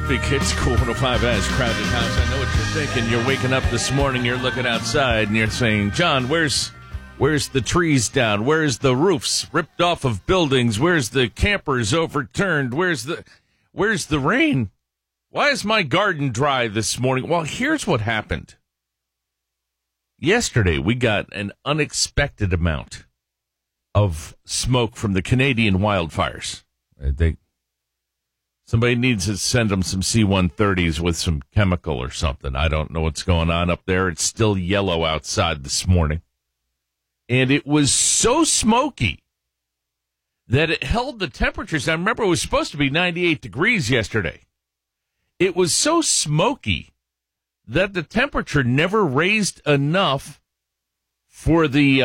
Big Hits, Cool 105S, Crowded House. I know what you're thinking. You're waking up this morning, you're looking outside, and you're saying, John, where's the trees down? Where's the roofs ripped off of buildings? Where's the campers overturned? Where's the rain? Why is my garden dry this morning? Well, here's what happened. Yesterday, we got an unexpected amount of smoke from the Canadian wildfires. Somebody needs to send them some C-130s with some chemical or something. I don't know what's going on up there. It's still yellow outside this morning. And it was so smoky that it held the temperatures. I remember it was supposed to be 98 degrees yesterday. It was so smoky that the temperature never raised enough for the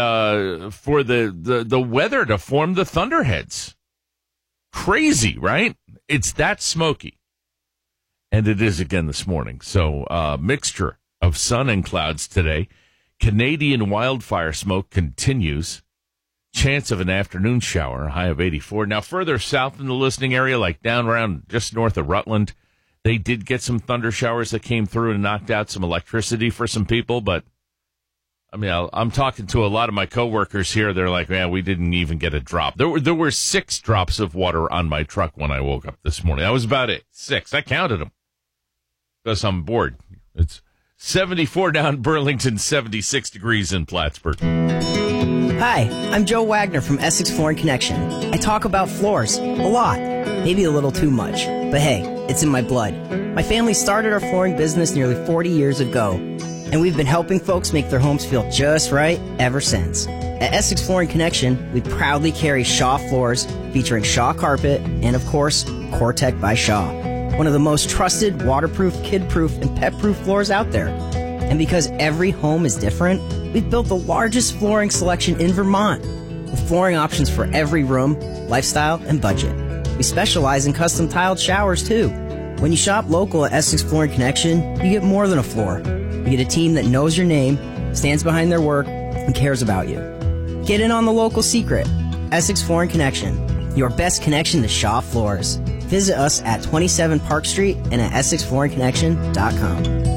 weather to form the thunderheads. Crazy, right? It's that smoky. And it is again this morning. So, mixture of sun and clouds today. Canadian wildfire smoke continues. Chance of an afternoon shower, a high of 84. Now, further south in the listening area, like down around just north of Rutland, they did get some thunder showers that came through and knocked out some electricity for some people, but I mean, I'm talking to a lot of my coworkers here. They're like, man, we didn't even get a drop. There were 6 drops of water on my truck when I woke up this morning. That was about it. 6. I counted them because I'm bored. It's 74 down in Burlington, 76 degrees in Plattsburgh. Hi, I'm Joe Wagner from Essex Flooring Connection. I talk about floors a lot, maybe a little too much, but hey, it's in my blood. My family started our flooring business nearly 40 years ago, and we've been helping folks make their homes feel just right ever since. At Essex Flooring Connection, we proudly carry Shaw floors featuring Shaw carpet and, of course, Core-Tec by Shaw, one of the most trusted, waterproof, kid-proof, and pet-proof floors out there. And because every home is different, we've built the largest flooring selection in Vermont, with flooring options for every room, lifestyle, and budget. We specialize in custom tiled showers, too. When you shop local at Essex Flooring Connection, you get more than a floor. You get a team that knows your name, stands behind their work, and cares about you. Get in on the local secret. Essex Flooring Connection, your best connection to Shaw floors. Visit us at 27 Park Street and at EssexFlooringConnection.com.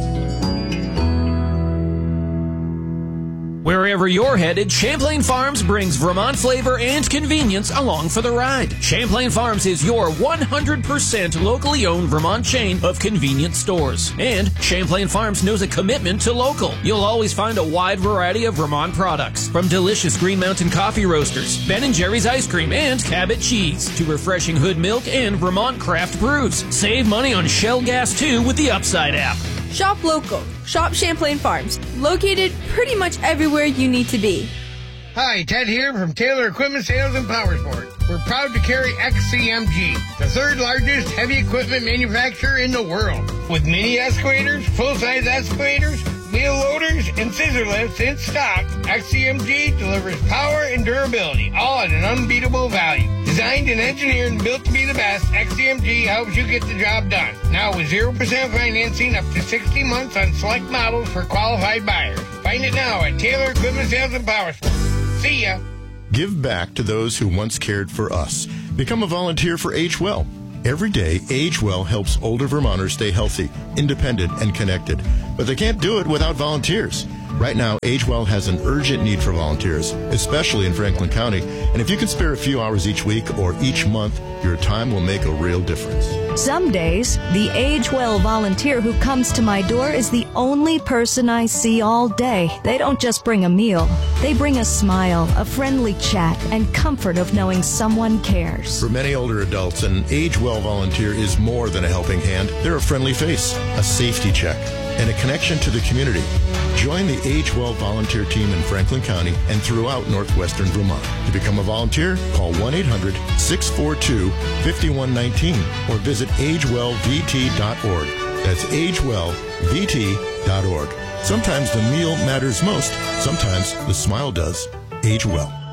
Wherever you're headed, Champlain Farms brings Vermont flavor and convenience along for the ride. Champlain Farms is your 100% locally owned Vermont chain of convenience stores. And Champlain Farms knows a commitment to local. You'll always find a wide variety of Vermont products, from delicious Green Mountain coffee roasters, Ben & Jerry's ice cream, and Cabot cheese, to refreshing Hood milk and Vermont craft brews. Save money on Shell gas, too, with the Upside app. Shop local. Shop Champlain Farms. Located pretty much everywhere you need to be. Hi, Ted here from Taylor Equipment Sales and Powersport. We're proud to carry XCMG, the 3rd largest heavy equipment manufacturer in the world. With mini excavators, full-size excavators, wheel loaders, and scissor lifts in stock, XCMG delivers power and durability, all at an unbeatable value. Designed and engineered and built to be the best, XCMG helps you get the job done. Now with 0% financing up to 60 months on select models for qualified buyers. Find it now at Taylor Equipment Sales and Powersport. See ya. Give back to those who once cared for us. Become a volunteer for Age Well. Every day, Age Well helps older Vermonters stay healthy, independent, and connected. But they can't do it without volunteers. Right now, Age Well has an urgent need for volunteers, especially in Franklin County. And if you can spare a few hours each week or each month, your time will make a real difference. Some days, the Age Well volunteer who comes to my door is the only person I see all day. They don't just bring a meal. They bring a smile, a friendly chat, and comfort of knowing someone cares. For many older adults, an Age Well volunteer is more than a helping hand. They're a friendly face, a safety check, and a connection to the community. Join the Age Well volunteer team in Franklin County and throughout northwestern Vermont. To become a volunteer, call 1-800-642-5119 or visit agewellvt.org. That's agewellvt.org. Sometimes the meal matters most. Sometimes the smile does. Age Well.